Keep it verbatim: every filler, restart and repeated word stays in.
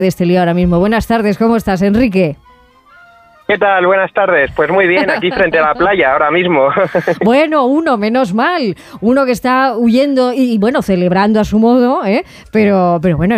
de este lío ahora mismo. Buenas tardes, ¿cómo estás, Enrique? ¿Qué tal? Buenas tardes. Pues muy bien, aquí frente a la playa ahora mismo. Bueno, uno, menos mal. Uno que está huyendo y, bueno, celebrando a su modo, ¿eh? Pero, pero bueno,